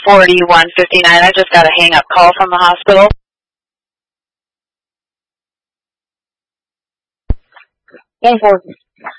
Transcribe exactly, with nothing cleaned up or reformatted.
forty-one fifty-nine. I just got a hang-up call from the hospital. one four